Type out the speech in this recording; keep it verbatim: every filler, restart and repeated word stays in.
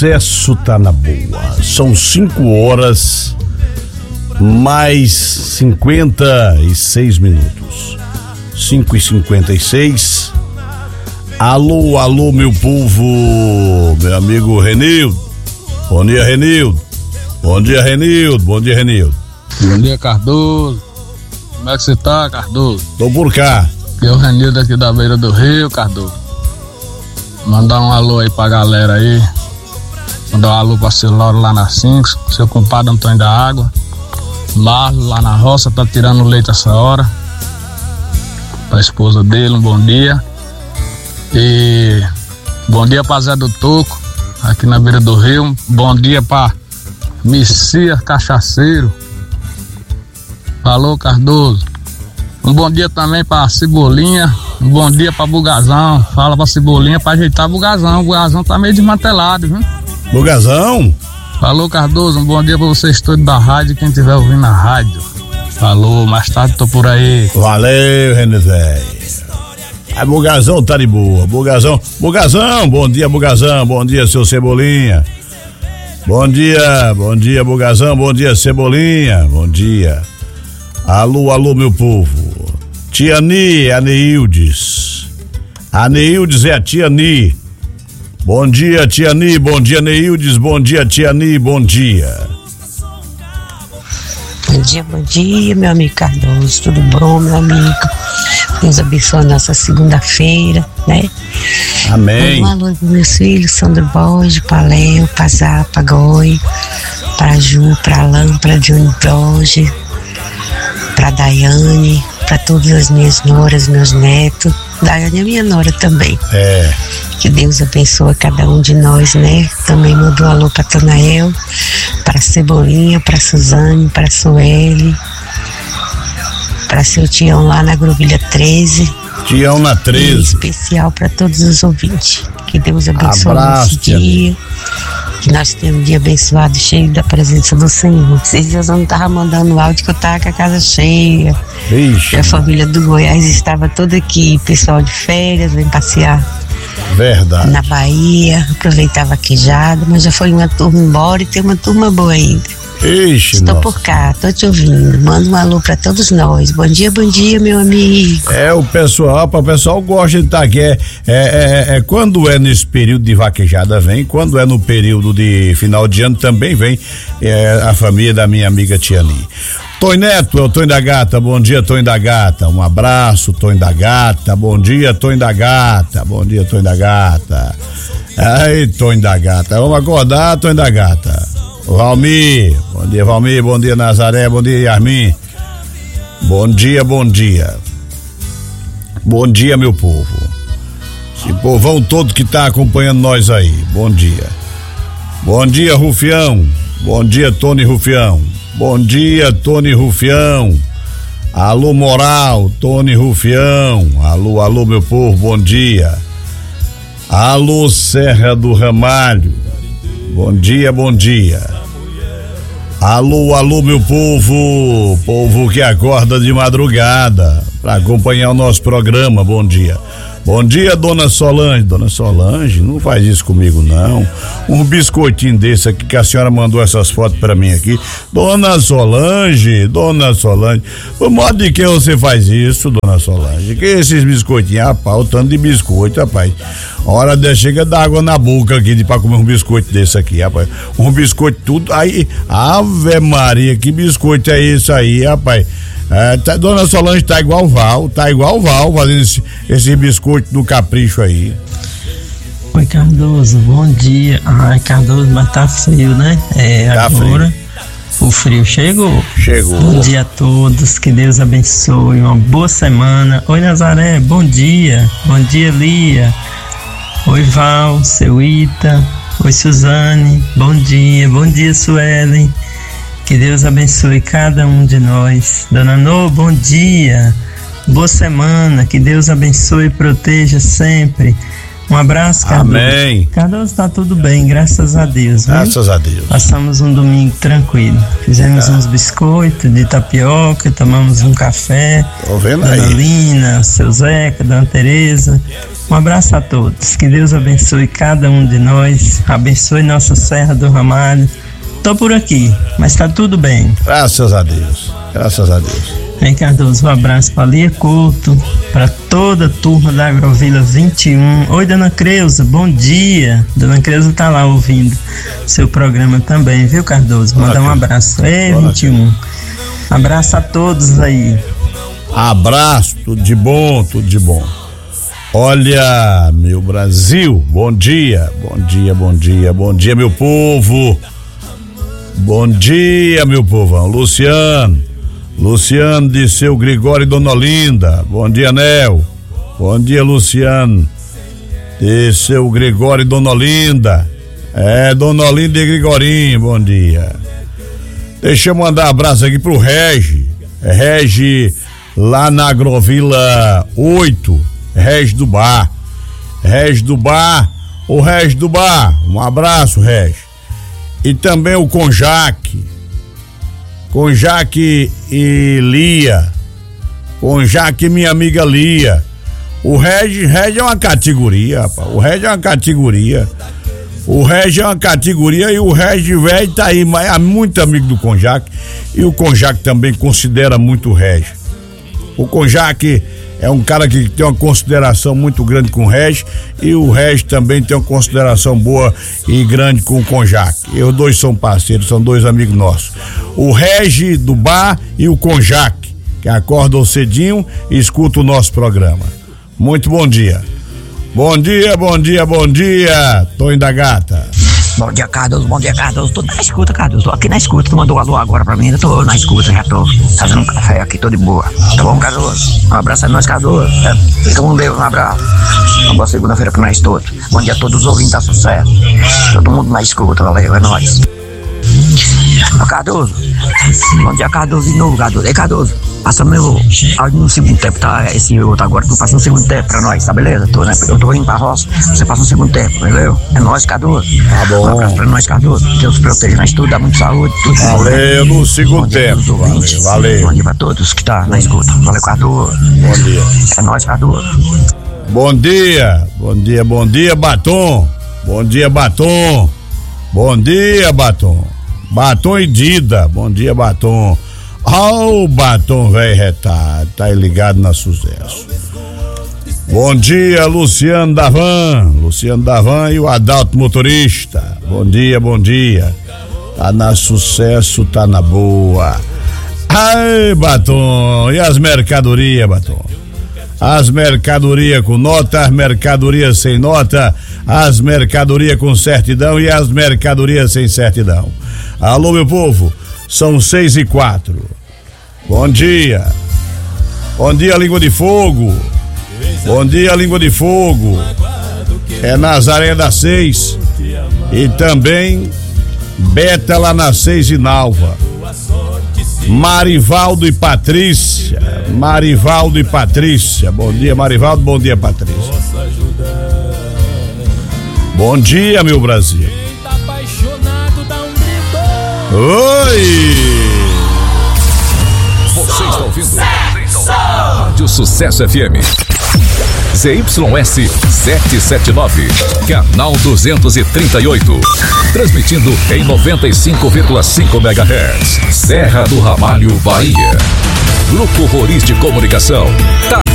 sucesso tá na boa. São cinco horas mais cinquenta e seis minutos. cinco e cinquenta e seis. Alô, alô, meu povo, meu amigo Renildo. Bom dia, Renildo. Bom dia, Renildo. Bom dia, Renildo. Bom dia, Cardoso. Como é que você tá, Cardoso? Tô por cá. Aqui é o Renildo aqui da beira do rio, Cardoso. Mandar um alô aí pra galera aí. Mandar um alô pra seu Lauro lá na cinco, seu compadre Antônio da Água. Marlos lá na roça, tá tirando leite essa hora. Pra esposa dele, um bom dia. E bom dia pra Zé do Toco, aqui na beira do rio. Bom dia pra Messias Cachaceiro. Falou, Cardoso. Um bom dia também pra Cebolinha. Um bom dia pra Bugazão. Fala pra Cebolinha pra ajeitar Bugazão. O Bugazão tá meio desmantelado, viu? Bugazão? Falou, Cardoso. Um bom dia pra vocês todos da rádio, quem estiver ouvindo na rádio. Falou, mais tarde tô por aí. Valeu, René velho. A Bugazão tá de boa. Bugazão, Bugazão, bom dia, Bugazão. Bom dia, seu Cebolinha. Bom dia, bom dia, Bugazão. Bom dia, Cebolinha. Bom dia. Alô, alô, meu povo. Tia Ni, a Neildes. A Neildes é a Tia Ni. Bom dia, Tia Ni. Bom dia, Neildes. Bom dia, Tia Ni. Bom dia. Bom dia, bom dia, meu amigo Cardoso. Tudo bom, meu amigo? Deus abençoe a nossa segunda-feira, né? Amém. Um alô para meus filhos, Sandro Borges, para Léo, para Zá, para Goi, para Ju, para Alain, para Johnny Borges, para Daiane, para todas as minhas noras, meus netos. Daiane é minha nora também. É. Que Deus abençoe cada um de nós, né? Também mandou um alô para Tanael, para Cebolinha, para Suzane, para Sueli, para seu Tião lá na Grovilha treze. Tião na treze. Em especial para todos os ouvintes. Que Deus abençoe Abraço, esse dia. Que nós tenhamos um dia abençoado, cheio da presença do Senhor. Esses dias eu não estava mandando áudio que eu estava com a casa cheia. Ixi. A família do Goiás estava toda aqui, pessoal de férias, vem passear. Verdade. Na Bahia, aproveitava a queijada, mas já foi uma turma embora e tem uma turma boa ainda. Ixi, Estou nossa. por cá, tô te ouvindo. Manda um alô pra todos nós. Bom dia, bom dia, meu amigo. É, o pessoal, o pessoal gosta de estar aqui. É, é, é, é, quando é nesse período de vaquejada vem, quando é no período de final de ano também vem é, a família da minha amiga Tiani. Tonho Neto, é o Tonho da Gata. Bom dia, Tonho da Gata. Um abraço, Tonho da Gata. Bom dia, Tonho da Gata. Bom dia, Tonho da Gata. Aí, Tonho da Gata. Vamos acordar, Tonho da Gata. Valmir, bom dia, Valmir, bom dia, Nazaré, bom dia, Yasmin. Bom dia, bom dia. Bom dia, meu povo. Esse povão todo que tá acompanhando nós aí, bom dia. Bom dia, Rufião. Bom dia, Tony Rufião. Bom dia, Tony Rufião. Alô, Moral, Tony Rufião. Alô, alô, meu povo, bom dia. Alô, Serra do Ramalho. Bom dia, bom dia. Alô, alô, meu povo, povo que acorda de madrugada para acompanhar o nosso programa. Bom dia. Bom dia, dona Solange. Dona Solange, não faz isso comigo, não. Um biscoitinho desse aqui que a senhora mandou essas fotos pra mim aqui. Dona Solange, dona Solange. Por modo de que você faz isso, dona Solange? Que esses biscoitinhos, rapaz, o tanto de biscoito, rapaz. Hora de chega dar água na boca aqui de, pra comer um biscoito desse aqui, rapaz. Um biscoito tudo. Aí, Ave Maria, que biscoito é isso aí, rapaz? É, tá, dona Solange tá igual o Val, tá igual o Val fazendo esse, esse biscoito do capricho aí. Oi, Cardoso, bom dia. Ai, Cardoso, mas tá frio, né? É, tá agora frio. O frio chegou. Chegou. Bom dia a todos, que Deus abençoe, uma boa semana. Oi, Nazaré, bom dia. Bom dia, Lia. Oi, Val, seu Ita. Oi, Suzane, bom dia. Bom dia, Suelen. Que Deus abençoe cada um de nós. Dona Nô, bom dia. Boa semana. Que Deus abençoe e proteja sempre. Um abraço, Cardoso. Amém. Cardoso, tá tudo bem, graças a Deus. Viu? Graças a Deus. Passamos um domingo tranquilo. Fizemos é. uns biscoitos de tapioca, tomamos um café. Tô vendo Dona aí. Lina, seu Zeca, Dona Tereza. Um abraço a todos. Que Deus abençoe cada um de nós. Abençoe nossa Serra do Ramalho. Tô por aqui, mas tá tudo bem. Graças a Deus. Graças a Deus. Vem, Cardoso, um abraço para Lia Couto, para toda a turma da Agrovila vinte e um. Oi, Dona Creuza, bom dia. Dona Creuza tá lá ouvindo seu programa também, viu, Cardoso? Mandar um abraço. É, vinte e um. Abraço a todos aí. Abraço, tudo de bom, tudo de bom. Olha, meu Brasil, bom dia, bom dia, bom dia, bom dia, meu povo. Bom dia, meu povão. Luciano, Luciano de seu Gregório e Dona Olinda. Bom dia, Nel. Bom dia, Luciano de seu Gregório e Dona Olinda. É, Dona Olinda e Gregorinho, bom dia. Deixa eu mandar um abraço aqui pro Regi. É Regi lá na Agrovila oito. Regi do Bar. Regi do Bar. O Regi do Bar. Um abraço, Regi. E também o Conjac. Conjac e Lia. Conjac e minha amiga Lia. O Regi, Regi é uma categoria, rapaz. O Regi é uma categoria. O Regi é uma categoria e o Regi velho tá aí, mas é muito amigo do Conjac. E o Conjac também considera muito o Regi. O Conjac é um cara que tem uma consideração muito grande com o Regi e o Regi também tem uma consideração boa e grande com o Conjac. E os dois são parceiros, são dois amigos nossos. O Regi do Bar e o Conjac, que acordam cedinho e escutam o nosso programa. Muito bom dia. Bom dia, bom dia, bom dia, Tonho da Gata. Bom dia, Cardoso, bom dia, Cardoso. Tô na escuta, Cardoso. Tô aqui na escuta. Tu mandou um alô agora pra mim. Eu tô na escuta, já tô fazendo um café aqui, tô de boa. Tá bom, Cardoso? Um abraço a nós, Cardoso. É, fica com Deus, um abraço. Uma boa segunda-feira pra nós todos. Bom dia a todos os ouvintes, tá sucesso. Todo mundo na escuta, valeu, é nóis. Ô, Cardoso. Bom dia, Cardoso, de novo, Cardoso. Ei, Cardoso, passa meu áudio no segundo tempo, tá? Esse outro agora, tu passa no segundo tempo pra nós, tá beleza? Tô, né? Eu tô indo pra roça, você passa no segundo tempo, valeu? É nóis, Cardoso. Tá bom. Um abraço pra nós, Cardoso. Deus proteja nós tudo, dá muita saúde, tudo. Valeu, no segundo tempo. Valeu, valeu. Bom dia pra todos que tá na escuta. Valeu, Cardoso. Bom dia. É nóis, Cardoso. Bom dia, bom dia, bom dia, Batom. Bom dia, Batom. Bom dia, Batom. Batom e Dida, bom dia, Batom. Ó, o Batom velho retado, tá aí ligado na sucesso. Bom dia, Luciano da Van, Luciano da Van e o Adalto motorista. Bom dia, bom dia. Tá na sucesso, tá na boa. Ai, Batom, e as mercadorias, Batom? As mercadorias com nota, as mercadorias sem nota, as mercadorias com certidão e as mercadorias sem certidão. Alô, meu povo, são seis e quatro. Bom dia. Bom dia, Língua de Fogo. Bom dia, Língua de Fogo. É Nazaré da Seis. E também Beta lá na Seis e Nalva. Marivaldo e Patrícia. Marivaldo e Patrícia. Bom dia, Marivaldo. Bom dia, Patrícia. Bom dia, meu Brasil. Oi! Você está ouvindo Rádio Sucesso F M Z Y S setecentos e setenta e nove, canal duzentos e trinta e oito, transmitindo em noventa e cinco vírgula cinco megahertz, Serra do Ramalho, Bahia. Grupo Roriz de Comunicação, tá